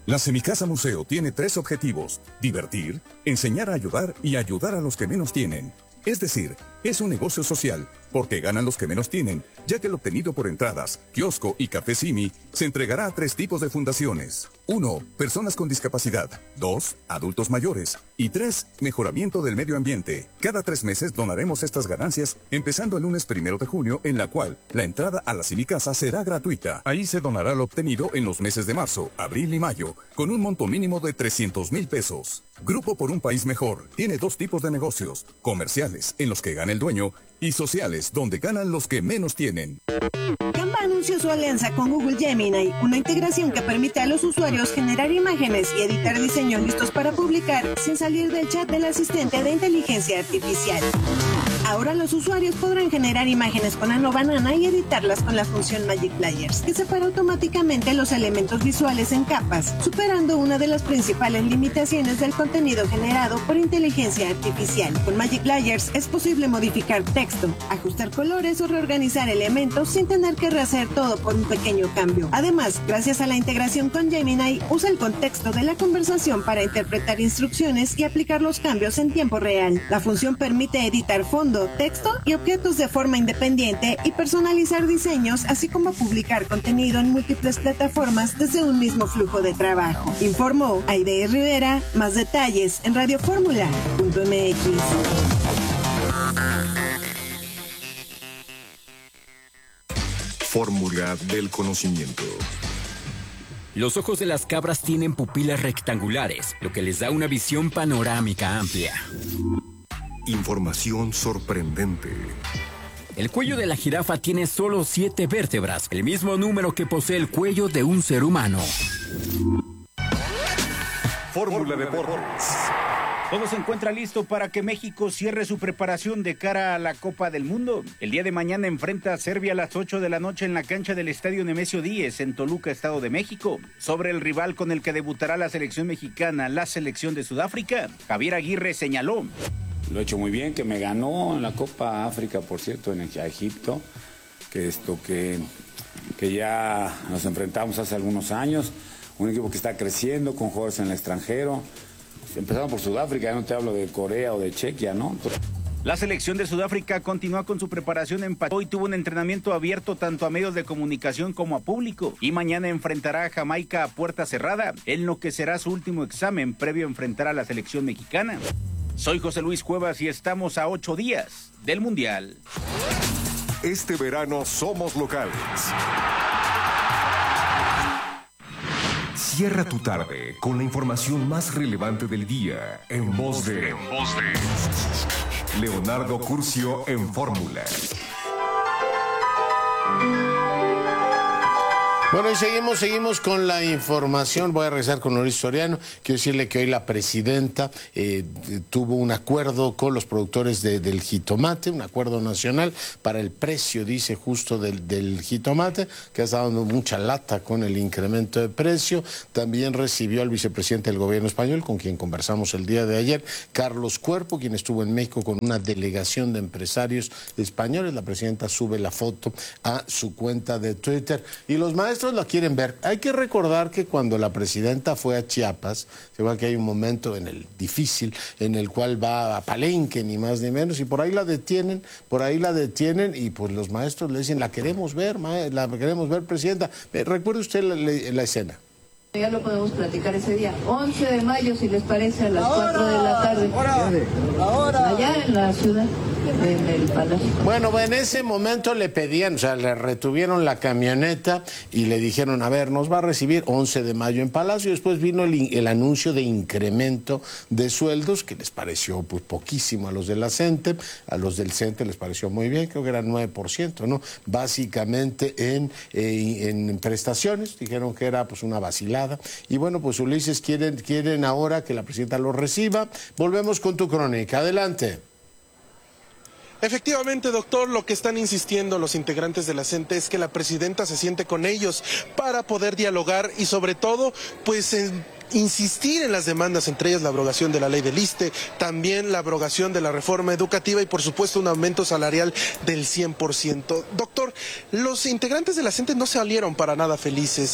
La Semicasa Museo tiene 3 objetivos: divertir, enseñar a ayudar y ayudar a los que menos tienen. Es decir, es un negocio social, porque ganan los que menos tienen, ya que el obtenido por entradas, kiosco y café Simi se entregará a 3 tipos de fundaciones. 1. Personas con discapacidad. 2. Adultos mayores. Y 3. Mejoramiento del medio ambiente. Cada 3 meses donaremos estas ganancias, empezando el lunes 1 de junio, en la cual la entrada a la Semicasa será gratuita. Ahí se donará lo obtenido en los meses de marzo, abril y mayo, con un monto mínimo de 300,000 pesos. Grupo por un País Mejor tiene 2 tipos de negocios: comerciales, en los que gana el dueño, y sociales, donde ganan los que menos tienen. Canva anunció su alianza con Google Gemini, una integración que permite a los usuarios generar imágenes y editar diseños listos para publicar sin salir del chat del asistente de inteligencia artificial. Ahora los usuarios podrán generar imágenes con Ano Banana y editarlas con la función Magic Layers, que separa automáticamente los elementos visuales en capas, superando una de las principales limitaciones del contenido generado por inteligencia artificial. Con Magic Layers es posible modificar texto, ajustar colores o reorganizar elementos sin tener que rehacer todo por un pequeño cambio. Además, gracias a la integración con Gemini, usa el contexto de la conversación para interpretar instrucciones y aplicar los cambios en tiempo real. La función permite editar fondo, texto y objetos de forma independiente y personalizar diseños, así como publicar contenido en múltiples plataformas desde un mismo flujo de trabajo. Informó Aide Rivera. Más detalles en radioformula.mx. Fórmula del conocimiento. Los ojos de las cabras tienen pupilas rectangulares, lo que les da una visión panorámica amplia. Información sorprendente. El cuello de la jirafa tiene solo 7 vértebras, el mismo número que posee el cuello de un ser humano. Fórmula Deportes. Todo se encuentra listo para que México cierre su preparación de cara a la Copa del Mundo. El día de mañana enfrenta a Serbia a las 8 de la noche en la cancha del Estadio Nemesio Díez en Toluca, Estado de México. Sobre el rival con el que debutará la selección mexicana, la selección de Sudáfrica, Javier Aguirre señaló: lo he hecho muy bien, que me ganó en la Copa África, por cierto, en Egipto, que ya nos enfrentamos hace algunos años, un equipo que está creciendo con jugadores en el extranjero. Empezamos por Sudáfrica, ya no te hablo de Corea o de Chequia, ¿no? La selección de Sudáfrica continúa con su preparación en Pachuca. Hoy tuvo un entrenamiento abierto tanto a medios de comunicación como a público, y mañana enfrentará a Jamaica a puerta cerrada, en lo que será su último examen previo a enfrentar a la selección mexicana. Soy José Luis Cuevas y estamos a 8 días del Mundial. Este verano somos locales. Cierra tu tarde con la información más relevante del día en voz de Leonardo Curcio en Fórmula. Bueno, y seguimos con la información. Voy a regresar con Loris Soriano. Quiero decirle que hoy la presidenta tuvo un acuerdo con los productores del jitomate, un acuerdo nacional para el precio, dice, justo del jitomate, que ha estado dando mucha lata con el incremento de precio. También recibió al vicepresidente del gobierno español, con quien conversamos el día de ayer, Carlos Cuerpo, quien estuvo en México con una delegación de empresarios españoles. La presidenta sube la foto a su cuenta de Twitter y los maestros la quieren ver. Hay que recordar que cuando la presidenta fue a Chiapas, se ve que hay un momento difícil en el cual va a Palenque, ni más ni menos, y por ahí la detienen, y pues los maestros le dicen: la queremos ver, presidenta. Recuerde usted la escena. Ya lo podemos platicar ese día. 11 de mayo, si les parece, a las 4 de la tarde. Ahora. Allá en la ciudad, en el Palacio. Bueno, en ese momento le pedían, le retuvieron la camioneta y le dijeron: a ver, nos va a recibir 11 de mayo en Palacio. Después vino el anuncio de incremento de sueldos, que les pareció pues poquísimo a los de la CENTE. A los del CENTE les pareció muy bien, creo que era 9%, ¿no? Básicamente en prestaciones, dijeron que era pues una vacilada. Y bueno, pues Ulises, quieren ahora que la presidenta los reciba. Volvemos con tu crónica, adelante. Efectivamente, doctor, lo que están insistiendo los integrantes de la CENTE es que la presidenta se siente con ellos para poder dialogar y sobre todo, pues insistir en las demandas, entre ellas la abrogación de la ley del ISSSTE, también la abrogación de la reforma educativa y por supuesto un aumento salarial del 100%. Doctor, los integrantes de la CENTE no salieron para nada felices y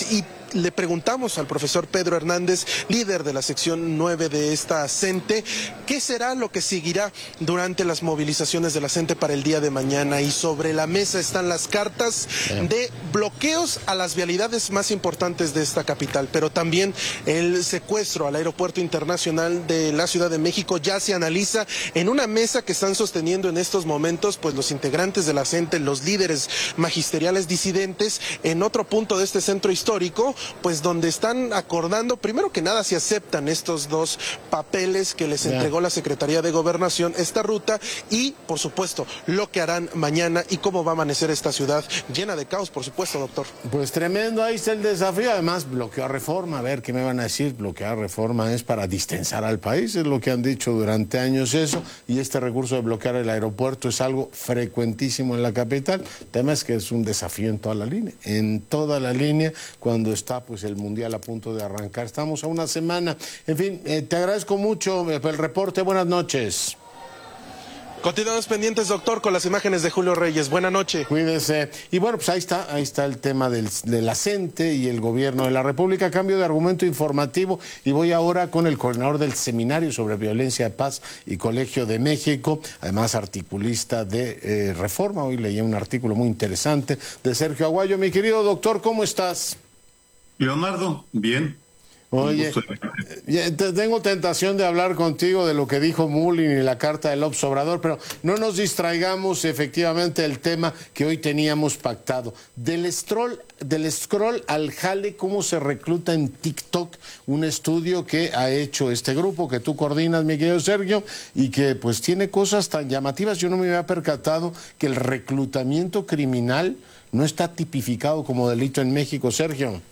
le preguntamos al profesor Pedro Hernández, líder de la sección 9 de esta CENTE, qué será lo que seguirá durante las movilizaciones de la CENTE para el día de mañana. Y sobre la mesa están las cartas de bloqueos a las vialidades más importantes de esta capital, pero también el secuestro al Aeropuerto Internacional de la Ciudad de México ya se analiza en una mesa que están sosteniendo en estos momentos pues los integrantes de la CENTE, los líderes magisteriales disidentes, en otro punto de este centro histórico, pues donde están acordando, primero que nada, si aceptan estos dos papeles que les entregó la Secretaría de Gobernación, esta ruta, y por supuesto lo que harán mañana y cómo va a amanecer esta ciudad llena de caos, por supuesto, doctor. Pues tremendo, ahí está el desafío. Además, bloqueo a Reforma, a ver qué me van a decir. Bloquear Reforma es para distensar al país, es lo que han dicho durante años eso, y este recurso de bloquear el aeropuerto es algo frecuentísimo en la capital. El tema es que es un desafío en toda la línea, cuando está pues el Mundial a punto de arrancar. Estamos a una semana. En fin, te agradezco mucho el reporte. Buenas noches. Continuamos pendientes, doctor, con las imágenes de Julio Reyes. Buenas noches. Cuídese. Y bueno, pues ahí está el tema de la CENTE y el gobierno de la República. Cambio de argumento informativo y voy ahora con el coordinador del Seminario sobre Violencia de Paz y Colegio de México, además articulista de Reforma. Hoy leí un artículo muy interesante de Sergio Aguayo. Mi querido doctor, ¿cómo estás? Leonardo, bien. Oye, tengo tentación de hablar contigo de lo que dijo Mullin y la carta de López Obrador, pero no nos distraigamos efectivamente del tema que hoy teníamos pactado. Del scroll al jale, cómo se recluta en TikTok, un estudio que ha hecho este grupo que tú coordinas, mi querido Sergio, y que pues tiene cosas tan llamativas. Yo no me había percatado que el reclutamiento criminal no está tipificado como delito en México, Sergio.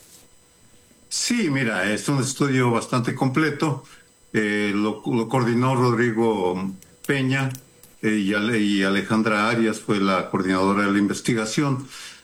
Sí, mira, es un estudio bastante completo. Lo coordinó Rodrigo Peña y Alejandra Arias fue la coordinadora de la investigación.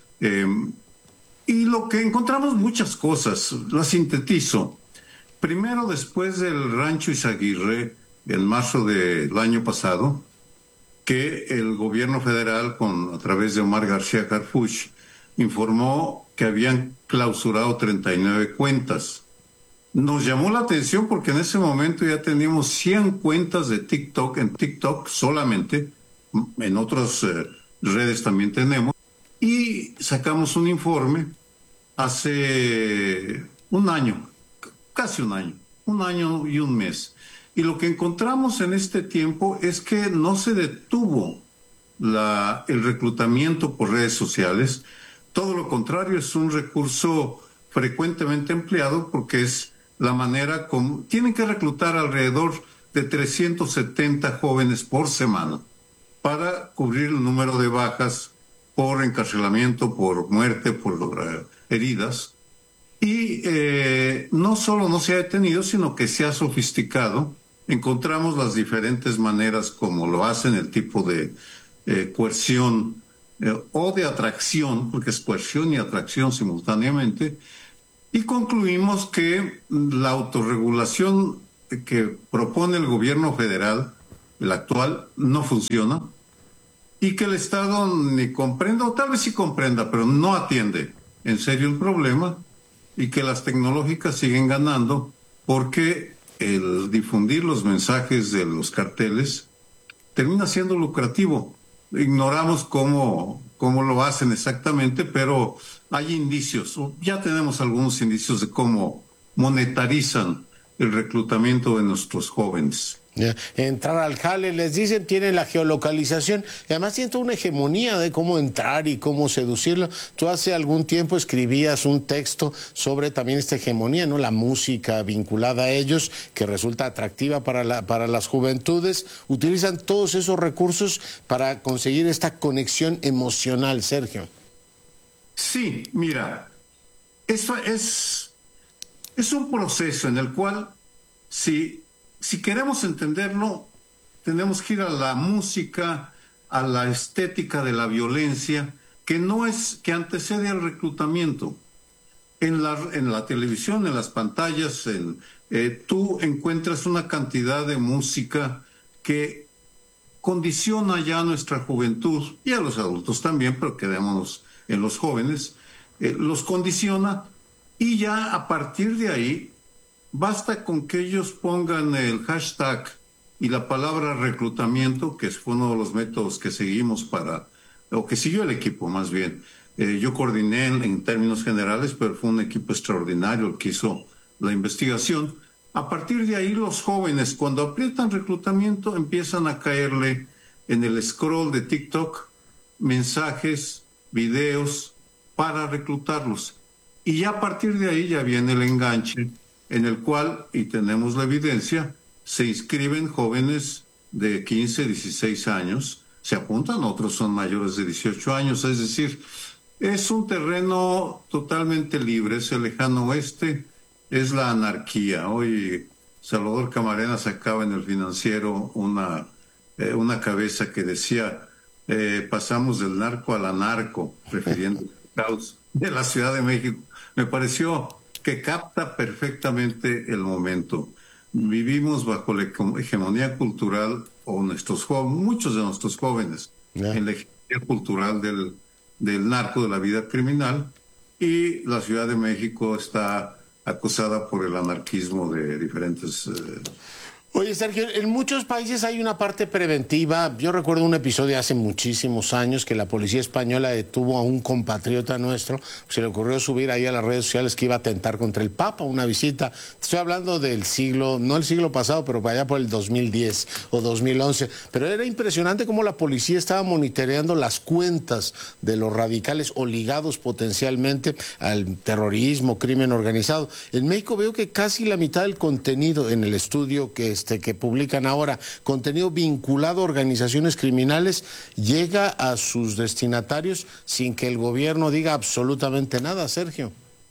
Y lo que encontramos muchas cosas, las sintetizo. Primero, después del Rancho Izaguirre, en marzo del año pasado, que el gobierno federal, a través de Omar García Harfuch, informó que habían clausurado 39 cuentas. Nos llamó la atención porque en ese momento ya teníamos 100 cuentas de TikTok, en TikTok solamente, en otras redes también tenemos, y sacamos un informe hace un año, casi un año y un mes. Y lo que encontramos en este tiempo es que no se detuvo el reclutamiento por redes sociales. Todo lo contrario, es un recurso frecuentemente empleado porque es la manera como tienen que reclutar alrededor de 370 jóvenes por semana para cubrir el número de bajas por encarcelamiento, por muerte, por heridas. Y no solo no se ha detenido, sino que se ha sofisticado. Encontramos las diferentes maneras como lo hacen, el tipo de coerción o de atracción, porque es coerción y atracción simultáneamente, y concluimos que la autorregulación que propone el gobierno federal, el actual, no funciona, y que el Estado ni comprenda, o tal vez sí comprenda, pero no atiende en serio el problema, y que las tecnológicas siguen ganando, porque el difundir los mensajes de los carteles termina siendo lucrativo. Ignoramos cómo lo hacen exactamente, pero hay indicios, ya tenemos algunos indicios de cómo monetarizan el reclutamiento de nuestros jóvenes. Entrar al jale, les dicen, tienen la geolocalización y además tienen toda una hegemonía de cómo entrar y cómo seducirlo. Tú hace algún tiempo escribías un texto sobre también esta hegemonía, ¿no? La música vinculada a ellos, que resulta atractiva para las juventudes. Utilizan todos esos recursos para conseguir esta conexión emocional, Sergio. Sí, mira, eso es un proceso en el cual si queremos entenderlo, tenemos que ir a la música, a la estética de la violencia, que antecede al reclutamiento. En la televisión, en las pantallas, tú encuentras una cantidad de música que condiciona ya a nuestra juventud, y a los adultos también, pero quedémonos en los jóvenes, los condiciona Y ya a partir de ahí, basta con que ellos pongan el hashtag y la palabra reclutamiento, que fue uno de los métodos que seguimos o que siguió el equipo más bien. Yo coordiné en términos generales, pero fue un equipo extraordinario el que hizo la investigación. A partir de ahí, los jóvenes, cuando aprietan reclutamiento, empiezan a caerle en el scroll de TikTok mensajes, videos para reclutarlos. Y ya a partir de ahí ya viene el enganche, en el cual, y tenemos la evidencia, se inscriben jóvenes de 15, 16 años, se apuntan, otros son mayores de 18 años, es decir, es un terreno totalmente libre, es el lejano oeste, es la anarquía. Hoy Salvador Camarena sacaba en el Financiero una cabeza que decía, pasamos del narco al anarco, refiriendo al caos de la Ciudad de México. Me pareció que capta perfectamente el momento. Vivimos bajo la hegemonía cultural, o muchos de nuestros jóvenes, en la hegemonía cultural del narco, de la vida criminal, y la Ciudad de México está acosada por el anarquismo de diferentes... Oye, Sergio, en muchos países hay una parte preventiva. Yo recuerdo un episodio hace muchísimos años que la policía española detuvo a un compatriota nuestro. Se le ocurrió subir ahí a las redes sociales que iba a atentar contra el Papa, una visita. Estoy hablando del siglo, no el siglo pasado, pero para allá por el 2010 o 2011. Pero era impresionante cómo la policía estaba monitoreando las cuentas de los radicales o ligados potencialmente al terrorismo, crimen organizado. En México veo que casi la mitad del contenido en el estudio que publican ahora, contenido vinculado a organizaciones criminales, llega a sus destinatarios sin que el gobierno diga absolutamente nada, Sergio.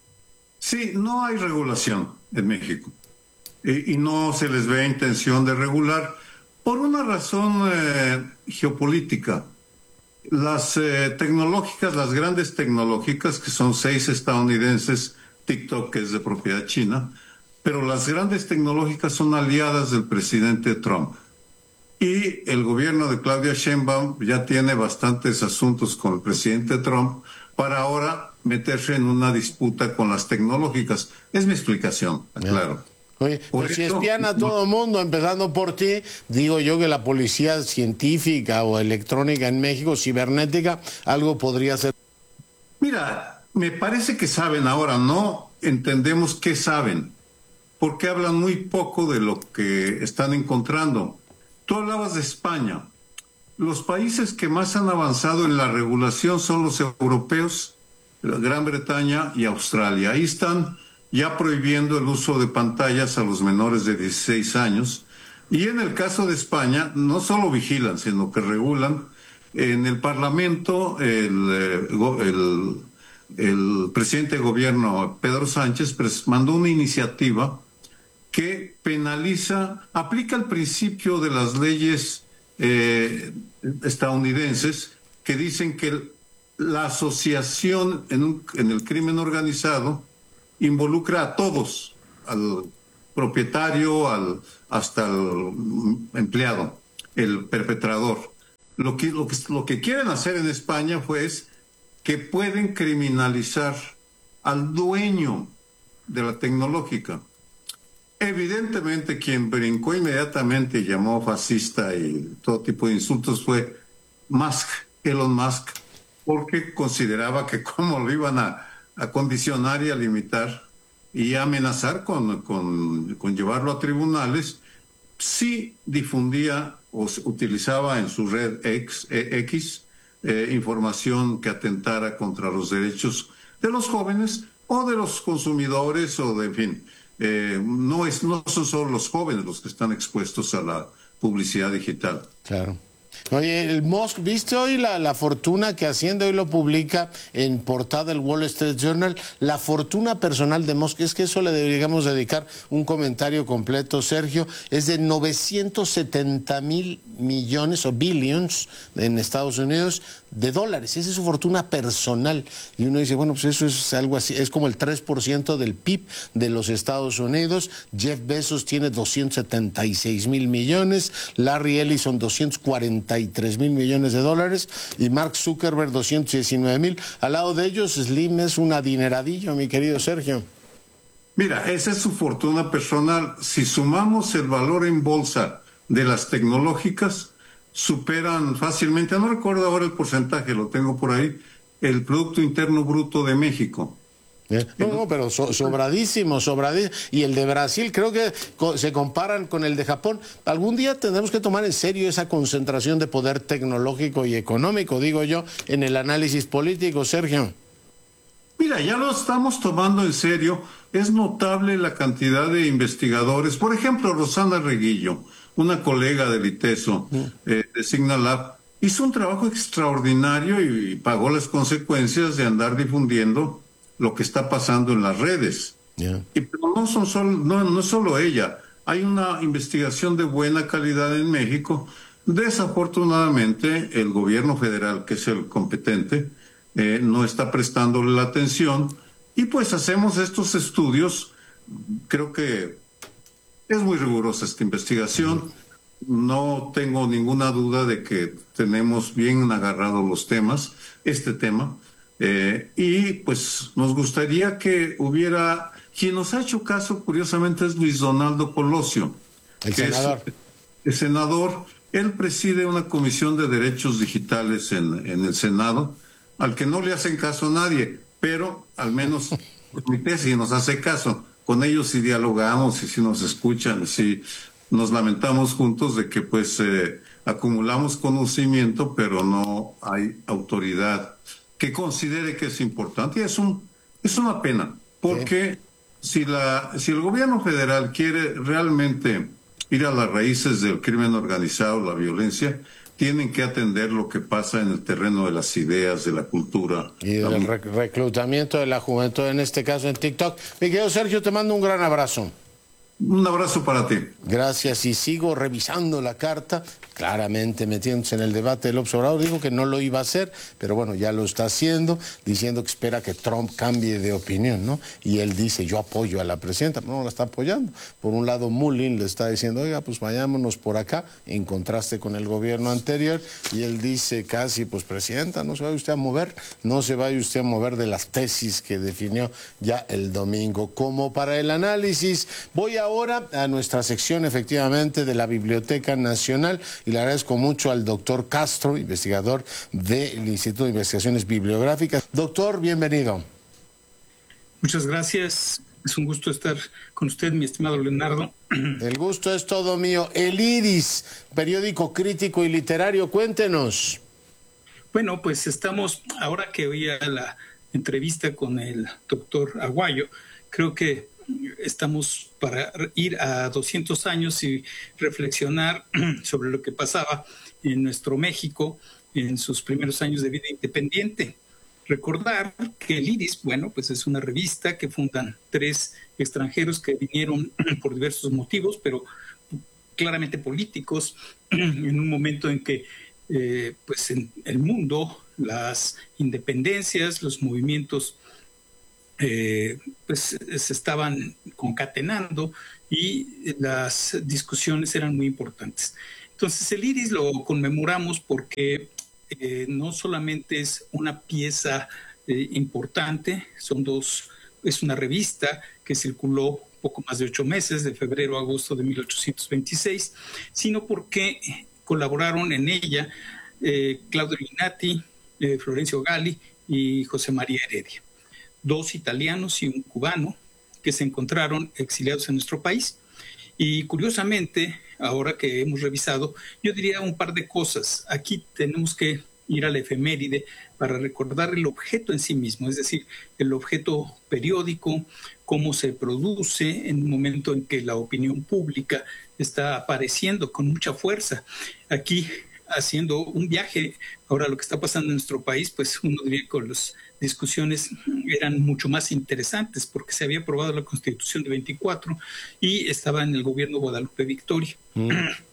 Sí, no hay regulación en México y no se les ve intención de regular por una razón geopolítica. Las tecnológicas, las grandes tecnológicas, que son 6 estadounidenses, TikTok, que es de propiedad china, pero las grandes tecnológicas son aliadas del presidente Trump. Y el gobierno de Claudia Sheinbaum ya tiene bastantes asuntos con el presidente Trump para ahora meterse en una disputa con las tecnológicas. Es mi explicación, claro. Oye, pero si espían a todo el mundo, empezando por ti, digo yo que la policía científica o electrónica en México, cibernética, algo podría ser. Mira, me parece que saben ahora, no entendemos qué saben, porque hablan muy poco de lo que están encontrando. Tú hablabas de España. Los países que más han avanzado en la regulación son los europeos, Gran Bretaña y Australia. Ahí están ya prohibiendo el uso de pantallas a los menores de 16 años. Y en el caso de España, no solo vigilan, sino que regulan. En el Parlamento, el presidente de gobierno, Pedro Sánchez, mandó una iniciativa que aplica el principio de las leyes estadounidenses que dicen que la asociación en el crimen organizado involucra a todos, al propietario, hasta el empleado, el perpetrador. Lo que quieren hacer en España es que pueden criminalizar al dueño de la tecnológica. Evidentemente quien brincó inmediatamente y llamó fascista y todo tipo de insultos fue Elon Musk, porque consideraba que cómo lo iban a condicionar y a limitar y a amenazar con llevarlo a tribunales si difundía o utilizaba en su red X información que atentara contra los derechos de los jóvenes o de los consumidores o de, en fin. No son solo los jóvenes los que están expuestos a la publicidad digital. Claro. Oye, el Musk, ¿viste hoy la fortuna que Hacienda hoy lo publica en portada del Wall Street Journal? La fortuna personal de Musk, es que eso le deberíamos dedicar un comentario completo, Sergio, es de 970,000 millones o billions en Estados Unidos, de dólares. Esa es su fortuna personal. Y uno dice, bueno, pues eso es algo así, es como el 3% del PIB de los Estados Unidos. Jeff Bezos tiene 276 mil millones, Larry Ellison 243 mil millones de dólares y Mark Zuckerberg 219 mil. Al lado de ellos, Slim es un adineradillo, mi querido Sergio. Mira, esa es su fortuna personal. Si sumamos el valor en bolsa de las tecnológicas, superan fácilmente, no recuerdo ahora el porcentaje, lo tengo por ahí, el Producto Interno Bruto de México. No, pero sobradísimo. Y el de Brasil creo que se comparan con el de Japón. Algún día tendremos que tomar en serio esa concentración de poder tecnológico y económico, digo yo, en el análisis político, Sergio. Mira, ya lo estamos tomando en serio. Es notable la cantidad de investigadores. Por ejemplo, Rosana Reguillo, una colega del ITESO, de Signalab, hizo un trabajo extraordinario y pagó las consecuencias de andar difundiendo lo que está pasando en las redes. Y pero no es solo ella. Hay una investigación de buena calidad en México. Desafortunadamente, el gobierno federal, que es el competente, no está prestándole la atención. Y pues hacemos estos estudios. Creo que es muy rigurosa esta investigación. No tengo ninguna duda de que tenemos bien agarrados los temas, este tema. Y pues nos gustaría que hubiera... Quien nos ha hecho caso, curiosamente, es Luis Donaldo Colosio. El senador. El senador. Él preside una comisión de derechos digitales en el Senado, al que no le hacen caso a nadie, pero al menos mi tesis nos hace caso. Con ellos sí dialogamos y sí nos escuchan, sí nos lamentamos juntos de que pues acumulamos conocimiento, pero no hay autoridad que considere que es importante. Y es una pena, porque si el gobierno federal quiere realmente ir a las raíces del crimen organizado, la violencia, tienen que atender lo que pasa en el terreno de las ideas, de la cultura. Y del reclutamiento de la juventud, en este caso en TikTok. Mi querido Sergio, te mando un gran abrazo. Un abrazo para ti. Gracias, y sigo revisando la carta, claramente metiéndose en el debate del López Obrador. Dijo que no lo iba a hacer, pero bueno, ya lo está haciendo, diciendo que espera que Trump cambie de opinión, ¿no? Y él dice, yo apoyo a la presidenta, pero no la está apoyando. Por un lado, Mullin le está diciendo, oiga, pues vayámonos por acá, en contraste con el gobierno anterior, y él dice casi, pues presidenta, no se vaya usted a mover, no se vaya usted a mover de las tesis que definió ya el domingo. Como para el análisis, voy ahora a nuestra sección efectivamente de la Biblioteca Nacional y le agradezco mucho al doctor Castro, investigador del Instituto de Investigaciones Bibliográficas. Doctor, bienvenido. Muchas gracias. Es un gusto estar con usted, mi estimado Leonardo. El gusto es todo mío. El Iris, periódico crítico y literario, cuéntenos. Bueno, pues estamos, ahora que oía la entrevista con el doctor Aguayo, creo que estamos para ir a 200 años y reflexionar sobre lo que pasaba en nuestro México en sus primeros años de vida independiente. Recordar que el Iris, bueno, pues es una revista que fundan 3 extranjeros que vinieron por diversos motivos, pero claramente políticos, en un momento en que pues en el mundo las independencias, los movimientos pues se estaban concatenando y las discusiones eran muy importantes. Entonces el Iris lo conmemoramos porque no solamente es una pieza importante, es una revista que circuló poco más de 8 meses, de febrero a agosto de 1826, sino porque colaboraron en ella Claudio Linati, Florencio Gali y José María Heredia. 2 italianos y un cubano que se encontraron exiliados en nuestro país. Y curiosamente, ahora que hemos revisado, yo diría un par de cosas. Aquí tenemos que ir a la efeméride para recordar el objeto en sí mismo, es decir, el objeto periódico, cómo se produce en un momento en que la opinión pública está apareciendo con mucha fuerza. Aquí, haciendo un viaje, ahora lo que está pasando en nuestro país, pues uno diría que las discusiones eran mucho más interesantes porque se había aprobado la Constitución de 24 y estaba en el gobierno Guadalupe Victoria.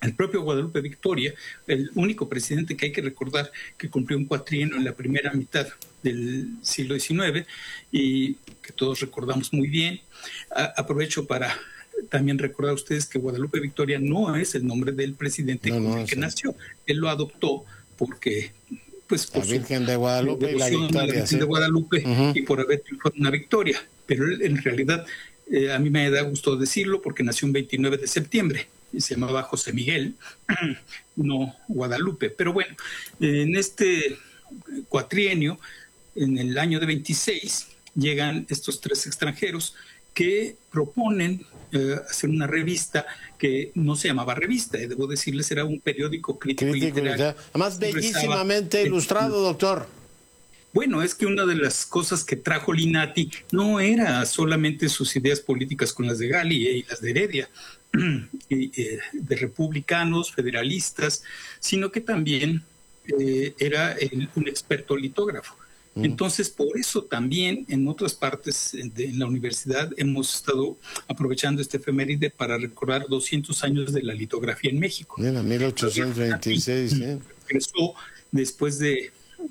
El propio Guadalupe Victoria, el único presidente que hay que recordar que cumplió un cuatrienio en la primera mitad del siglo XIX y que todos recordamos muy bien. Aprovecho para también recordar a ustedes que Guadalupe Victoria no es el nombre del presidente con el que nació. Él lo adoptó porque, pues, por la Virgen de Guadalupe y la Victoria, la Virgen de Guadalupe y por haber triunfado una victoria. Pero él, en realidad, a mí me da gusto decirlo porque nació un 29 de septiembre y se llamaba José Miguel, no Guadalupe. Pero bueno, en este cuatrienio, en el año de 26, llegan estos 3 extranjeros que proponen hacer una revista que no se llamaba revista, debo decirles, era un periódico crítico literario. Además, bellísimamente ilustrado, doctor. Bueno, es que una de las cosas que trajo Linati no era solamente sus ideas políticas con las de Gali y las de Heredia, de republicanos, federalistas, sino que también era un experto litógrafo. Entonces, por eso también en otras partes en la universidad hemos estado aprovechando este efeméride para recordar 200 años de la litografía en México. Mira, 1826. Regresó después de,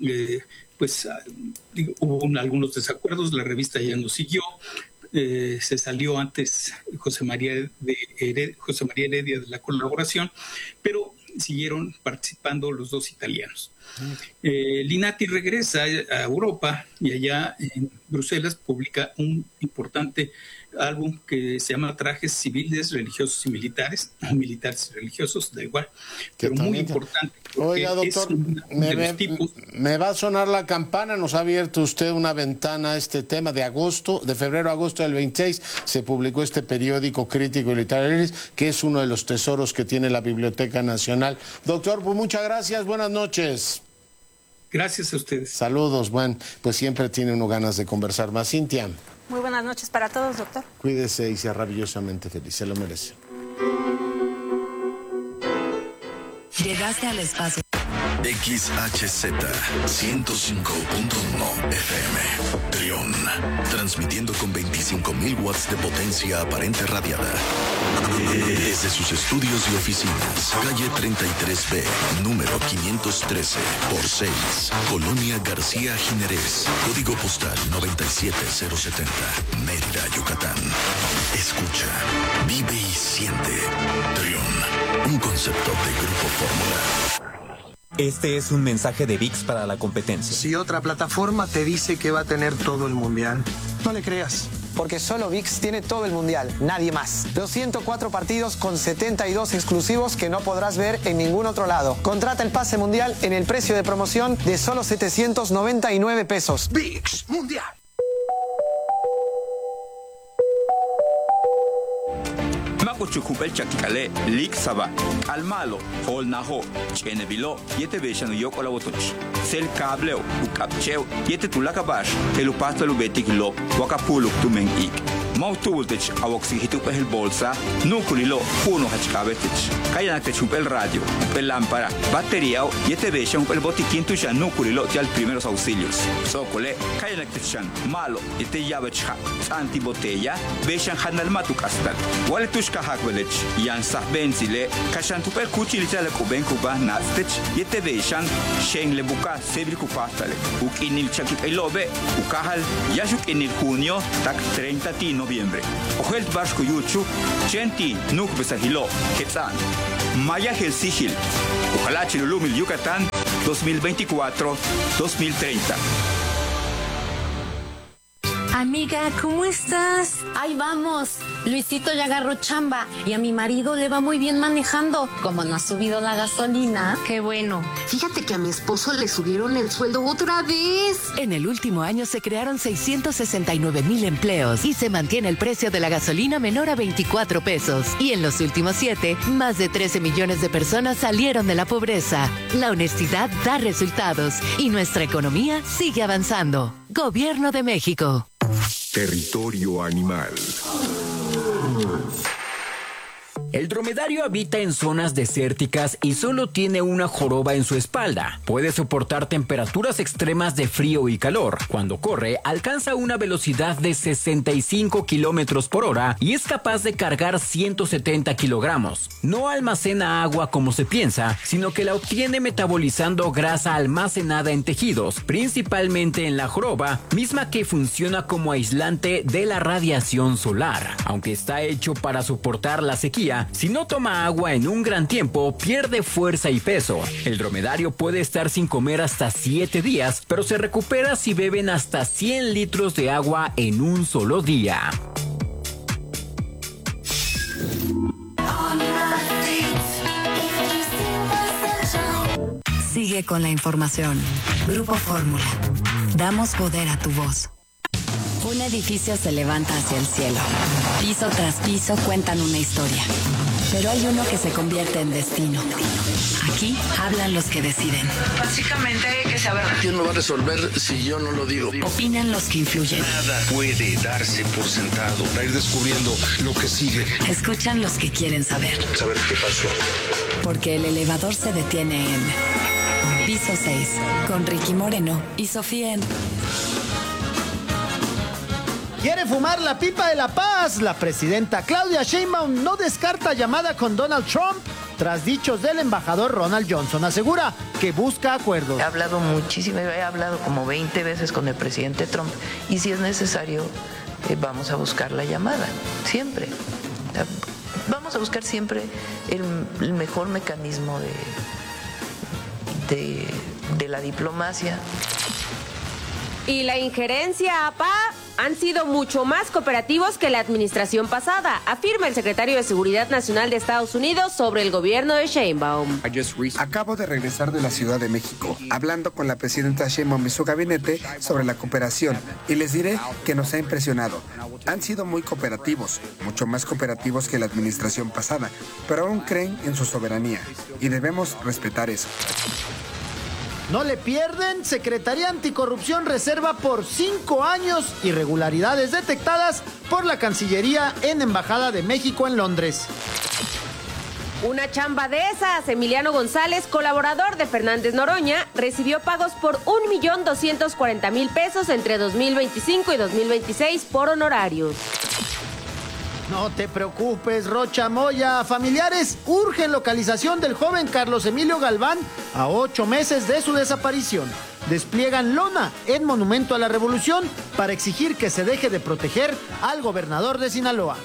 hubo algunos desacuerdos, la revista ya no siguió. Se salió antes José María Heredia de la colaboración, pero siguieron participando los 2 italianos. Linati regresa a Europa y allá en Bruselas publica un importante álbum que se llama Trajes Civiles, Religiosos y Militares, o Militares y Religiosos, da igual, pero muy importante. Oiga, doctor, me va a sonar la campana, nos ha abierto usted una ventana a este tema de febrero a agosto del 26, se publicó este periódico crítico y literario, que es uno de los tesoros que tiene la Biblioteca Nacional. Doctor, pues muchas gracias, buenas noches. Gracias a ustedes. Saludos, pues siempre tiene uno ganas de conversar más. Cintia. Muy buenas noches para todos, doctor. Cuídese y sea rabillosamente feliz, se lo merece. Llegaste al espacio. XHZ 105.1 FM. Trión. Transmitiendo con 25.000 watts de potencia aparente radiada. Desde sus estudios y oficinas. Calle 33B, número 513 por 6. Colonia García Jiménez. Código postal 97070. Mérida, Yucatán. Escucha, vive y siente. Trión. Un concepto de Grupo Fórmula. Este es un mensaje de ViX para la competencia. Si otra plataforma te dice que va a tener todo el mundial, no le creas. Porque solo ViX tiene todo el mundial, nadie más. Los 104 partidos con 72 exclusivos que no podrás ver en ningún otro lado. Contrata el pase mundial en el precio de promoción de solo 799 pesos. ViX Mundial. Chukupel chakikale lik saba almalo hol naho chenebilo yete beshano yokola wotoch sel kableo ukapcheo yete tulakabash elupasto lubetik lo wakapuluk tumen ik mautultech awoxihitu pel bolsa nukulilo puno hachkabetech kayanate chupel radio pel lámpara batería yete beshan pel botiquín tuya nukulilo ya el primeros auxilios sokole kayanate chan malo yete yabecha antibotella beshan hanal matukastal wale tushka Velech, Yan Sahbenzile, Kashantuper Kuchilitale Kuben Kuba Nastich, Yetevation, Sheng Lebuka, Sebri Kupatale, Uk inil Chakip Elobe, Ukahal, Yashuk inil Junio, Tak 30 de noviembre. Ojelt Bashku Yuchu, Chenti, Nuk Besahilo, Quetzal, Maya Helsigil, Ojalá Chilulumil Yucatán, 2024-2030. Amiga, ¿cómo estás? Ahí vamos. Luisito ya agarró chamba y a mi marido le va muy bien manejando. Como no ha subido la gasolina. Qué bueno. Fíjate que a mi esposo le subieron el sueldo otra vez. En el último año se crearon 669,000 empleos y se mantiene el precio de la gasolina menor a 24 pesos. Y en los últimos 7, más de 13 millones de personas salieron de la pobreza. La honestidad da resultados y nuestra economía sigue avanzando. Gobierno de México. Territorio Animal. El dromedario habita en zonas desérticas y solo tiene una joroba en su espalda. Puede soportar temperaturas extremas de frío y calor. Cuando corre, alcanza una velocidad de 65 kilómetros por hora y es capaz de cargar 170 kilogramos. No almacena agua como se piensa, sino que la obtiene metabolizando grasa almacenada en tejidos, principalmente en la joroba, misma que funciona como aislante de la radiación solar. Aunque está hecho para soportar la sequía, si no toma agua en un gran tiempo, pierde fuerza y peso. El dromedario puede estar sin comer hasta 7 días, pero se recupera si beben hasta 100 litros de agua en un solo día. Sigue con la información. Grupo Fórmula. Damos poder a tu voz. Un edificio se levanta hacia el cielo. Piso tras piso cuentan una historia. Pero hay uno que se convierte en destino. Aquí hablan los que deciden. Básicamente hay que saber. ¿Quién lo va a resolver si yo no lo digo? Opinan los que influyen. Nada puede darse por sentado. Para ir descubriendo lo que sigue. Escuchan los que quieren saber. Saber qué pasó. Porque el elevador se detiene en Piso 6, con Ricky Moreno y Sofía en... ¿Quiere fumar la pipa de la paz? La presidenta Claudia Sheinbaum no descarta llamada con Donald Trump. Tras dichos del embajador Ronald Johnson, asegura que busca acuerdos. He hablado muchísimo, he hablado como 20 veces con el presidente Trump y si es necesario vamos a buscar la llamada, siempre. Vamos a buscar siempre el mejor mecanismo de la diplomacia. Y la injerencia, APA, han sido mucho más cooperativos que la administración pasada, afirma el secretario de Seguridad Nacional de Estados Unidos sobre el gobierno de Sheinbaum. Acabo de regresar de la Ciudad de México, hablando con la presidenta Sheinbaum y su gabinete sobre la cooperación, y les diré que nos ha impresionado. Han sido muy cooperativos, mucho más cooperativos que la administración pasada, pero aún creen en su soberanía, y debemos respetar eso. No le pierden, Secretaría Anticorrupción reserva por 5 años irregularidades detectadas por la Cancillería en Embajada de México en Londres. Una chamba de esas. Emiliano González, colaborador de Fernández Noroña, recibió pagos por 1.240.000 pesos entre 2025 y 2026 por honorarios. No te preocupes, Rocha Moya. Familiares urgen localización del joven Carlos Emilio Galván a 8 meses de su desaparición. Despliegan lona en Monumento a la Revolución para exigir que se deje de proteger al gobernador de Sinaloa.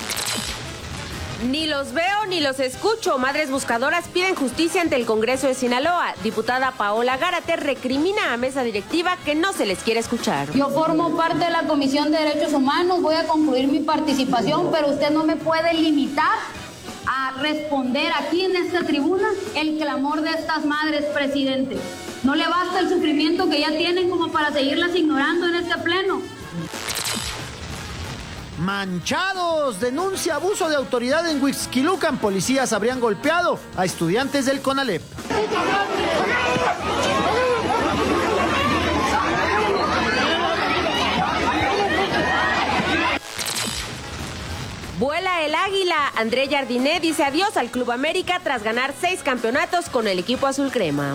Ni los veo ni los escucho. Madres buscadoras piden justicia ante el Congreso de Sinaloa. Diputada Paola Gárate recrimina a mesa directiva que no se les quiere escuchar. Yo formo parte de la Comisión de Derechos Humanos, voy a concluir mi participación, pero usted no me puede limitar a responder aquí en esta tribuna el clamor de estas madres, presidente. No le basta el sufrimiento que ya tienen como para seguirlas ignorando en este pleno. Manchados, denuncia abuso de autoridad en Huixquilucan. Policías habrían golpeado a estudiantes del CONALEP. Vuela el águila. André Jardiné dice adiós al Club América tras ganar 6 campeonatos con el equipo azul crema.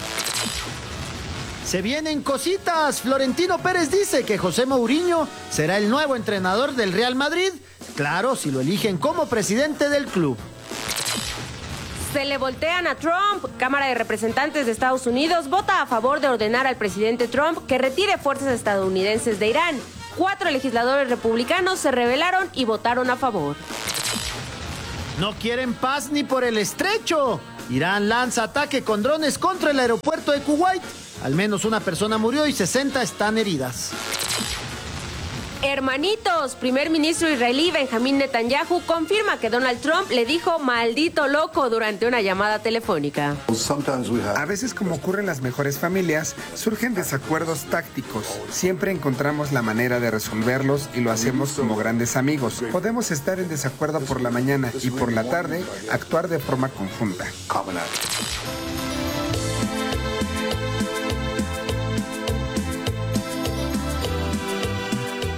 Se vienen cositas. Florentino Pérez dice que José Mourinho será el nuevo entrenador del Real Madrid. Claro, si lo eligen como presidente del club. Se le voltean a Trump. Cámara de Representantes de Estados Unidos vota a favor de ordenar al presidente Trump que retire fuerzas estadounidenses de Irán. 4 legisladores republicanos se rebelaron y votaron a favor. No quieren paz ni por el estrecho. Irán lanza ataque con drones contra el aeropuerto de Kuwait. Al menos una persona murió y 60 están heridas. Hermanitos, primer ministro israelí Benjamín Netanyahu confirma que Donald Trump le dijo maldito loco durante una llamada telefónica. A veces, como ocurre en las mejores familias, surgen desacuerdos tácticos. Siempre encontramos la manera de resolverlos y lo hacemos como grandes amigos. Podemos estar en desacuerdo por la mañana y por la tarde actuar de forma conjunta.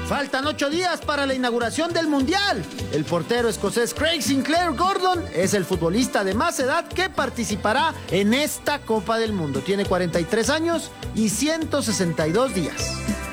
Faltan 8 días para la inauguración del Mundial. El portero escocés Craig Sinclair Gordon es el futbolista de más edad que participará en esta Copa del Mundo. Tiene 43 años y 162 días.